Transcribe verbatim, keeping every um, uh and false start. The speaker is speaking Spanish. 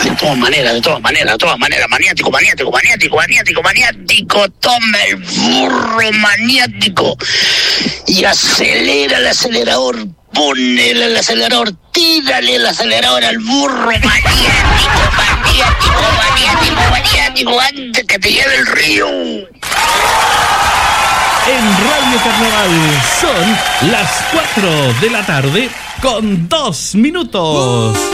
de todas maneras, de todas maneras, de todas maneras, maniático, maniático, maniático, maniático, maniático, toma el burro maniático y acelera el acelerador, ponele el acelerador, tírale el acelerador al burro maniático, maniático, maniático, maniático, antes que te lleve el río. En Radio Carnaval son las cuatro de la tarde con dos minutos.